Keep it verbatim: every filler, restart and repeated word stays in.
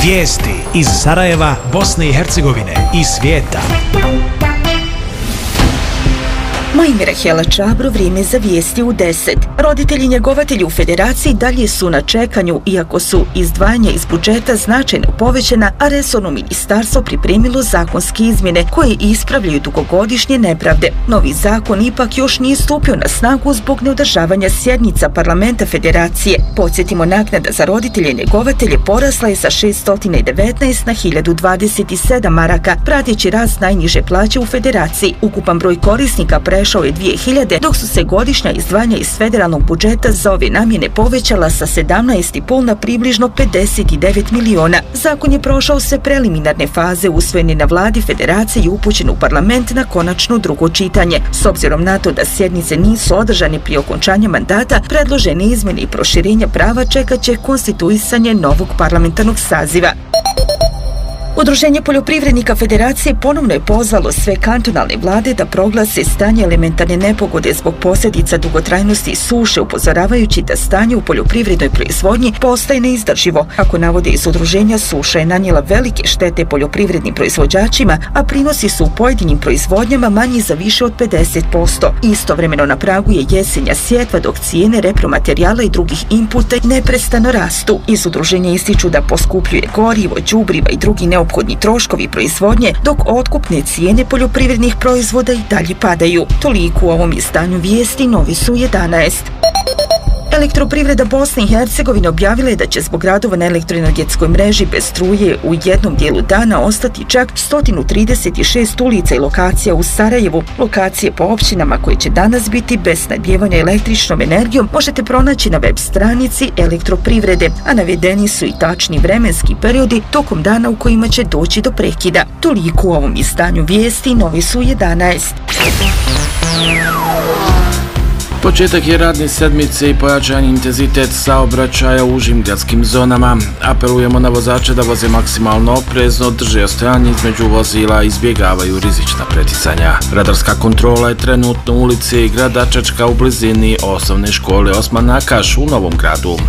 Vijesti iz Sarajeva, Bosne i Hercegovine i svijeta. Majmira Hela Čabro, vrijeme za vijesti u deset. Roditelji njegovatelji u Federaciji dalje su na čekanju, iako su izdvajanja iz budžeta značajno povećana, a resorno ministarstvo pripremilo zakonske izmjene koje ispravljaju dugogodišnje nepravde. Novi zakon ipak još nije stupio na snagu zbog neodržavanja sjednica parlamenta Federacije. Podsjetimo, naknada za roditelje njegovatelje porasla je sa šeststo devetnaest na hiljadu dvadeset sedam maraka, prateći rast najniže plaće u Federaciji. Ukupan broj korisnika prešao je dvije hiljade, dok su se godišnja izdvajanja iz federalnog budžeta za ove namjene povećala sa sedamnaest i pol na približno pedeset devet miliona. Zakon je prošao sve preliminarne faze, usvojen je na vladi Federacije i upućen u parlament na konačno drugo čitanje. S obzirom na to da sjednice nisu održane prije okončanja mandata, predložene izmjene i proširenja prava čekat će konstituisanje novog parlamentarnog saziva. Udruženje poljoprivrednika Federacije ponovno je pozvalo sve kantonalne vlade da proglase stanje elementarne nepogode zbog posljedica dugotrajnosti suše, upozoravajući da stanje u poljoprivrednoj proizvodnji postaje neizdrživo. Kako navode iz udruženja, suša je nanijela velike štete poljoprivrednim proizvođačima, a prinosi su u pojedinim proizvodnjama manji za više od pedeset posto. Istovremeno na pragu je jesenja sjetva, dok cijene repromaterijala i drugih inputa neprestano rastu. Iz udruženja ističu da poskupljuje gorivo, đubriva i drugi neophodni troškovi proizvodnje, dok otkupne cijene poljoprivrednih proizvoda i dalje padaju. Toliko u ovom izdanju vijesti, novi su jedanaest. Elektroprivreda Bosne i Hercegovine objavila je da će zbog radova na elektroenergetskoj mreži bez struje u jednom dijelu dana ostati čak sto trideset šest ulica i lokacija u Sarajevu. Lokacije po općinama koje će danas biti bez snabdijevanja električnom energijom možete pronaći na web stranici Elektroprivrede, a navedeni su i tačni vremenski periodi tokom dana u kojima će doći do prekida. Toliko u ovom izdanju vijesti, novi su jedanaest. Početak je radne sedmice i pojačan intenzitet saobraćaja u užim gradskim zonama. Apelujemo na vozače da voze maksimalno oprezno, drže ostajanje između vozila i izbjegavaju rizična preticanja. Radarska kontrola je trenutno u ulici Grada Čačka u blizini osnovne škole Osman Nakaš u Novom Gradu.